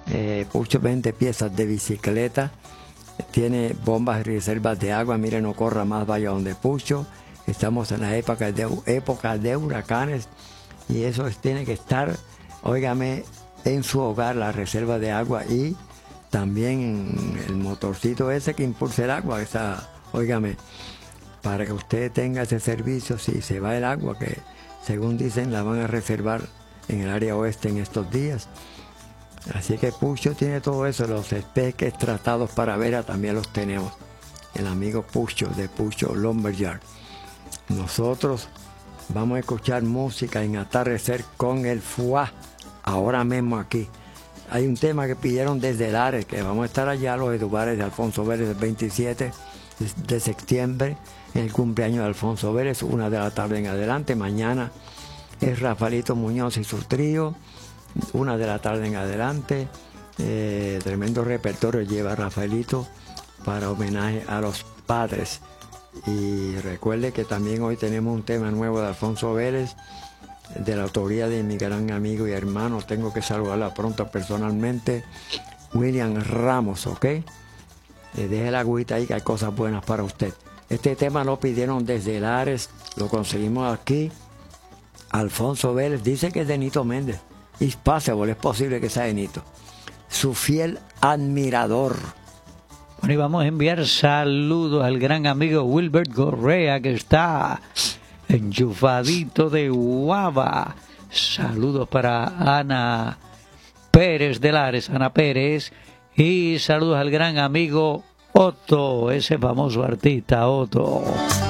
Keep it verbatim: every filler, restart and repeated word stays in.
Eh, Pucho vende piezas de bicicleta, tiene bombas y reservas de agua. Mire, no corra más, vaya donde Pucho. Estamos en la época de, época de huracanes y eso es, tiene que estar, óigame, en su hogar, la reserva de agua y también el motorcito ese que impulsa el agua, esa, óigame, para que usted tenga ese servicio. Si se va el agua, que según dicen la van a reservar en el área oeste en estos días. Así que Pucho tiene todo eso, los espeques tratados para vera también los tenemos. El amigo Pucho de Pucho Lumberyard. Nosotros vamos a escuchar música en Atardecer con el Fuá, ahora mismo aquí. Hay un tema que pidieron desde Lares, que vamos a estar allá, los Edubares de Alfonso Vélez, el veintisiete de septiembre, en el cumpleaños de Alfonso Vélez, una de la tarde en adelante. Mañana es Rafaelito Muñoz y su trío, una de la tarde en adelante. Eh, tremendo repertorio lleva Rafaelito para homenaje a los padres. Y recuerde que también hoy tenemos un tema nuevo de Alfonso Vélez, de la autoría de mi gran amigo y hermano, tengo que saludarla pronto personalmente, William Ramos, ¿ok? Eh, deje la agüita ahí que hay cosas buenas para usted. Este tema lo pidieron desde Lares, lo conseguimos aquí. Alfonso Vélez dice que es de Nito Méndez. It's possible, es posible que sea de Nito. Su fiel admirador. Bueno, y vamos a enviar saludos al gran amigo Wilbert Correa, que está enchufadito de guava. Saludos para Ana Pérez de Lares, Ana Pérez. Y saludos al gran amigo Otto, ese famoso artista Otto.